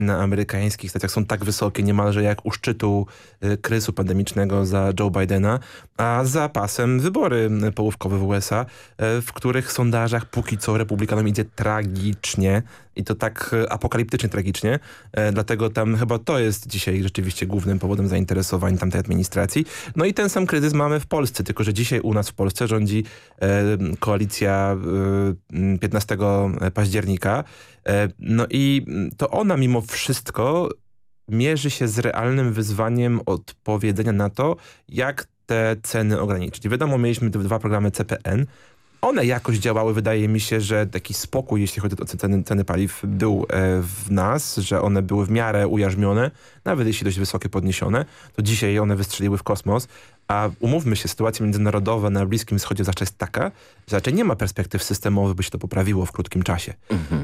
na amerykańskich stacjach są tak wysokie niemalże jak u szczytu kryzysu pandemicznego za Joe Bidena, a za pasem wybory połówkowe w USA, w których sondażach póki co republikanom idzie tragicznie i to tak apokaliptycznie tragicznie. Dlatego tam chyba to jest dzisiaj rzeczywiście głównym powodem zainteresowań tamtej administracji. No i ten sam kryzys mamy w Polsce, tylko że dzisiaj u nas w Polsce rządzi koalicja 15 października. No i to ona mimo wszystko mierzy się z realnym wyzwaniem odpowiedzenia na to, jak te ceny ograniczyć. Wiadomo, mieliśmy 2 programy CPN. One jakoś działały, wydaje mi się, że taki spokój, jeśli chodzi o ceny paliw, był w nas, że one były w miarę ujarzmione, nawet jeśli dość wysokie podniesione, to dzisiaj one wystrzeliły w kosmos. A umówmy się, sytuacja międzynarodowa na Bliskim Wschodzie zawsze jest taka, że raczej nie ma perspektyw systemowych, by się to poprawiło w krótkim czasie.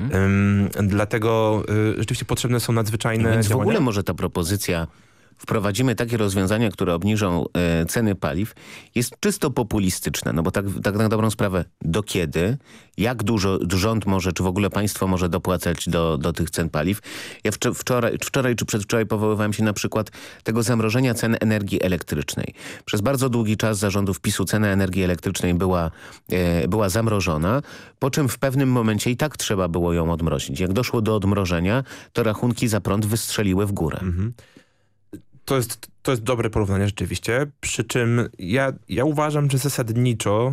Dlatego rzeczywiście potrzebne są nadzwyczajne Więc działania. w ogóle może ta propozycja wprowadzimy takie rozwiązania, które obniżą ceny paliw, jest czysto populistyczne, no bo tak na dobrą sprawę, do kiedy, jak dużo rząd może, czy w ogóle państwo może dopłacać do tych cen paliw. Ja wczoraj czy przedwczoraj powoływałem się na przykład tego zamrożenia cen energii elektrycznej. Przez bardzo długi czas za rządów PiS-u cena energii elektrycznej była zamrożona, po czym w pewnym momencie i tak trzeba było ją odmrozić. Jak doszło do odmrożenia, to rachunki za prąd wystrzeliły w górę. To jest dobre porównanie rzeczywiście, przy czym ja uważam, że zasadniczo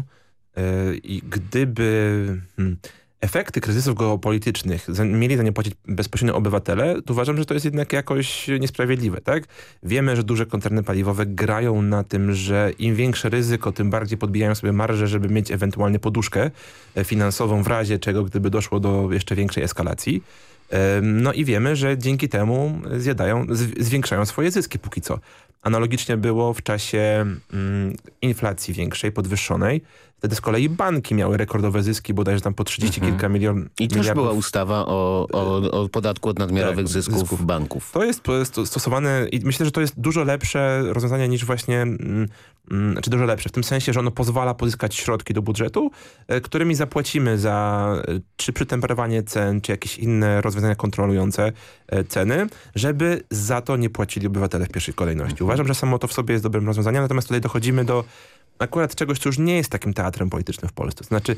i gdyby efekty kryzysów geopolitycznych mieli za nie płacić bezpośrednio obywatele, to uważam, że to jest jednak jakoś niesprawiedliwe, tak? Wiemy, że duże koncerny paliwowe grają na tym, że im większe ryzyko, tym bardziej podbijają sobie marże, żeby mieć ewentualnie poduszkę finansową w razie czego, gdyby doszło do jeszcze większej eskalacji. No i wiemy, że dzięki temu zwiększają swoje zyski póki co. Analogicznie było w czasie inflacji większej, podwyższonej. Wtedy z kolei banki miały rekordowe zyski, bodajże tam po 30 kilka milionów. I też była ustawa o podatku od nadmiarowych zysków banków. To jest stosowane i myślę, że to jest dużo lepsze rozwiązanie niż właśnie, czy dużo lepsze, w tym sensie, że ono pozwala pozyskać środki do budżetu, którymi zapłacimy za czy przytemperowanie cen, czy jakieś inne rozwiązania kontrolujące ceny, żeby za to nie płacili obywatele w pierwszej kolejności. Uważam, że samo to w sobie jest dobrym rozwiązaniem, natomiast tutaj dochodzimy do akurat czegoś, co już nie jest takim teatrem politycznym w Polsce. To znaczy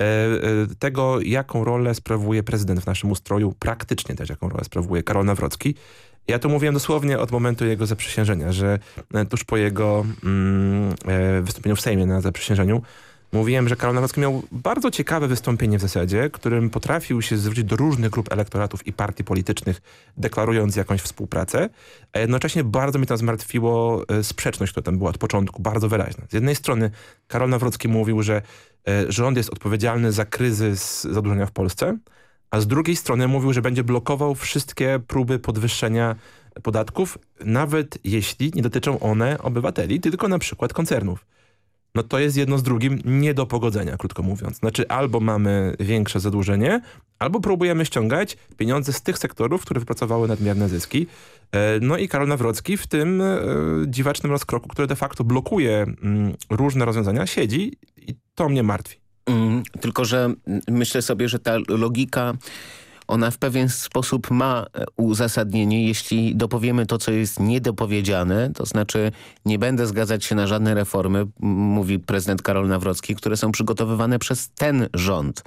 tego, jaką rolę sprawuje prezydent w naszym ustroju, praktycznie też jaką rolę sprawuje Karol Nawrocki. Ja to mówiłem dosłownie od momentu jego zaprzysiężenia, że tuż po jego wystąpieniu w Sejmie na zaprzysiężeniu mówiłem, że Karol Nawrocki miał bardzo ciekawe wystąpienie w zasadzie, którym potrafił się zwrócić do różnych grup elektoratów i partii politycznych, deklarując jakąś współpracę, a jednocześnie bardzo mnie tam zmartwiło sprzeczność, która tam była od początku, bardzo wyraźna. Z jednej strony Karol Nawrocki mówił, że rząd jest odpowiedzialny za kryzys zadłużenia w Polsce, a z drugiej strony mówił, że będzie blokował wszystkie próby podwyższenia podatków, nawet jeśli nie dotyczą one obywateli, tylko na przykład koncernów. No to jest jedno z drugim nie do pogodzenia, krótko mówiąc. Znaczy albo mamy większe zadłużenie, albo próbujemy ściągać pieniądze z tych sektorów, które wypracowały nadmierne zyski. No i Karol Nawrocki w tym dziwacznym rozkroku, który de facto blokuje różne rozwiązania, siedzi i to mnie martwi. Tylko że myślę sobie, że ta logika, ona w pewien sposób ma uzasadnienie, jeśli dopowiemy to, co jest niedopowiedziane, to znaczy nie będę zgadzać się na żadne reformy, mówi prezydent Karol Nawrocki, które są przygotowywane przez ten rząd.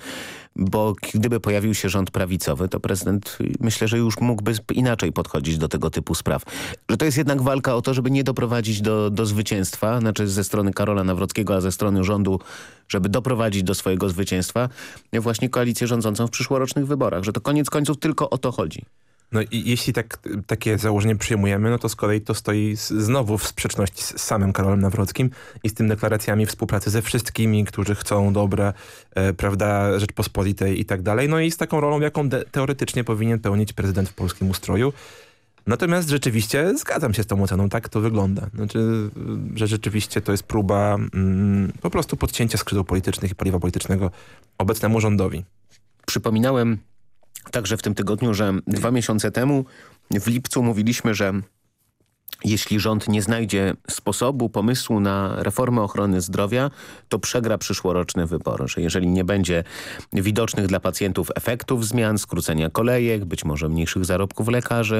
Bo gdyby pojawił się rząd prawicowy, to prezydent myślę, że już mógłby inaczej podchodzić do tego typu spraw. Że to jest jednak walka o to, żeby nie doprowadzić do zwycięstwa, znaczy ze strony Karola Nawrockiego, a ze strony rządu, żeby doprowadzić do swojego zwycięstwa właśnie koalicję rządzącą w przyszłorocznych wyborach. Że to koniec końców tylko o to chodzi. No i jeśli takie założenie przyjmujemy, no to z kolei to stoi znowu w sprzeczności z samym Karolem Nawrockim i z tym deklaracjami współpracy ze wszystkimi, którzy chcą dobra, prawda, Rzeczpospolitej i tak dalej. No i z taką rolą, jaką teoretycznie powinien pełnić prezydent w polskim ustroju. Natomiast rzeczywiście zgadzam się z tą oceną, tak to wygląda. Znaczy, że rzeczywiście to jest próba po prostu podcięcia skrzydeł politycznych i paliwa politycznego obecnemu rządowi. Przypominałem także w tym tygodniu, że 2 miesiące temu w lipcu mówiliśmy, że jeśli rząd nie znajdzie sposobu, pomysłu na reformę ochrony zdrowia, to przegra przyszłoroczne wybory. Że jeżeli nie będzie widocznych dla pacjentów efektów zmian, skrócenia kolejek, być może mniejszych zarobków lekarzy,